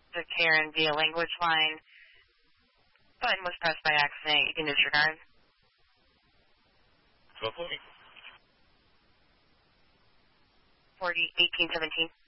to Karen via language line. Button was pressed by accident. You can disregard. 1240. 1817.